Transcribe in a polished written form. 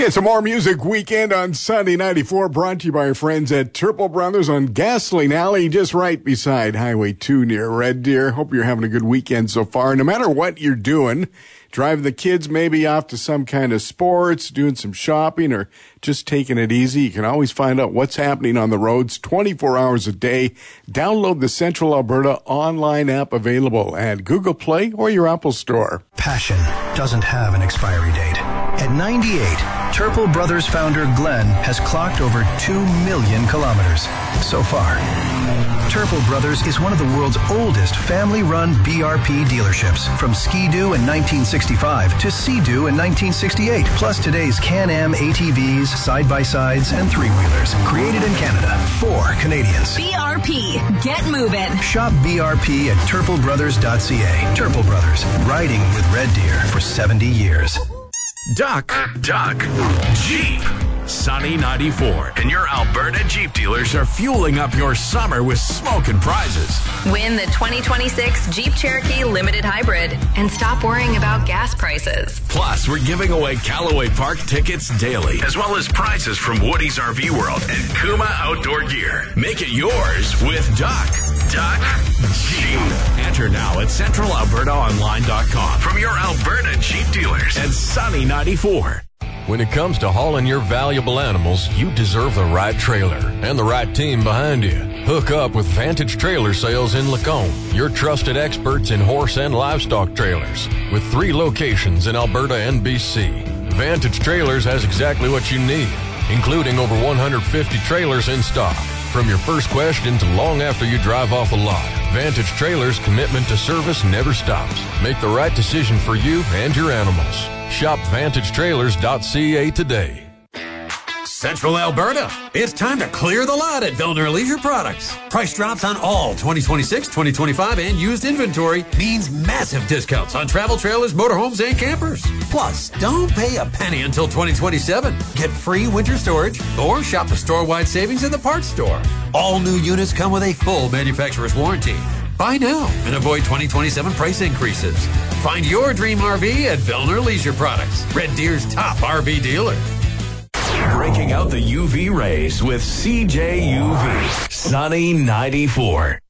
Get some more Music Weekend on Sunday 94, brought to you by our friends at Turple Brothers on Gasoline Alley, just right beside Highway 2 near Red Deer. Hope you're having a good weekend so far. No matter what you're doing, driving the kids maybe off to some kind of sports, doing some shopping, or just taking it easy, you can always find out what's happening on the roads 24 hours a day. Download the Central Alberta online app available at Google Play or your Apple Store. Passion doesn't have an expiry date. At 98, Turple Brothers founder Glenn has clocked over 2 million kilometers so far. Turple Brothers is one of the world's oldest family-run BRP dealerships, from Ski-Doo in 1965 to Sea-Doo in 1968, plus today's Can-Am ATVs, side-by-sides, and three-wheelers, created in Canada for Canadians. BRP, get moving. Shop BRP at turplebrothers.ca. Turple Brothers, riding with Red Deer for 70 years. Duck, Jeep. Sunny 94 and your Alberta Jeep dealers are fueling up your summer with smoking prizes. Win the 2026 Jeep Cherokee Limited Hybrid and stop worrying about gas prices. Plus, we're giving away Callaway Park tickets daily, as well as prizes from Woody's RV World and Kuma Outdoor Gear. Make it yours with Duck Jeep. Enter now at centralalbertaonline.com from your Alberta Jeep dealers and Sunny 94. When it comes to hauling your valuable animals, you deserve the right trailer and the right team behind you. Hook up with Vantage Trailer Sales in Lacombe, your trusted experts in horse and livestock trailers, with 3 locations in Alberta and BC. Vantage Trailers has exactly what you need, including over 150 trailers in stock. From your first question to long after you drive off the lot, Vantage Trailers' commitment to service never stops. Make the right decision for you and your animals. Shop VantageTrailers.ca today. Central Alberta. It's time to clear the lot at Vellner Leisure Products. Price drops on all 2026, 2025, and used inventory means massive discounts on travel trailers, motorhomes, and campers. Plus, don't pay a penny until 2027. Get free winter storage or shop the store-wide savings in the parts store. All new units come with a full manufacturer's warranty. Buy now and avoid 2027 price increases. Find your dream RV at Vellner Leisure Products, Red Deer's top RV dealer. Breaking out the UV rays with CJUV. Sunny 94.